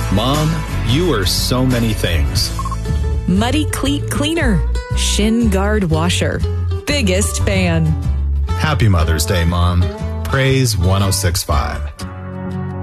Mom, you are so many things. Muddy cleat cleaner. Shin guard washer. Biggest fan. Happy Mother's Day, Mom. Praise 106.5.